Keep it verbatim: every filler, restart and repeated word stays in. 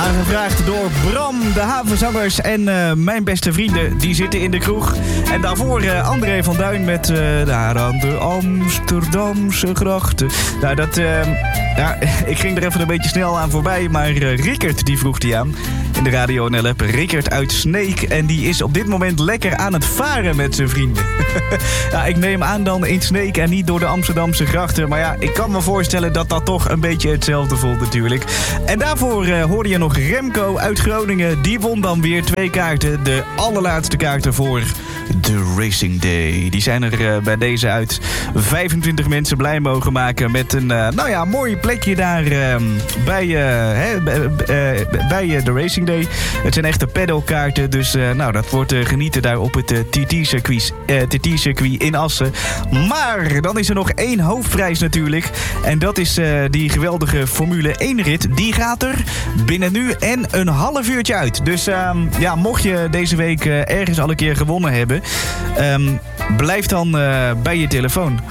Aangevraagd door Bram, de havenzangers en uh, mijn beste vrienden, die zitten in de kroeg. En daarvoor uh, André van Duin met uh, daar aan de Amsterdamse grachten. Nou, dat, uh, ja, ik ging er even een beetje snel aan voorbij, maar uh, Rickert die vroeg die aan in de Radio N L-app. Rickert uit Sneek en die is op dit moment lekker aan het varen met zijn vrienden. Ja, ik neem aan dan in Sneek en niet door de Amsterdamse grachten. Maar ja, ik kan me voorstellen dat dat toch een beetje hetzelfde voelt natuurlijk. En daarvoor uh, hoorde je nog Remco uit Groningen. Die won dan weer twee kaarten. De allerlaatste kaarten voor de Racing Day. Die zijn er uh, bij deze uit vijfentwintig mensen blij mogen maken met een uh, nou ja, mooi plekje daar uh, bij, uh, hè, b- uh, bij uh, de Racing Day. Het zijn echte pedalkaarten, dus uh, nou, dat wordt uh, genieten daar op het uh, T T-circuit, uh, T T-circuit in Assen. Maar dan is er nog één hoofdprijs natuurlijk. En dat is uh, die geweldige Formule één rit. Die gaat er binnen nu en een half uurtje uit. Dus uh, ja, mocht je deze week uh, ergens al een keer gewonnen hebben, Um, blijf dan uh, bij je telefoon.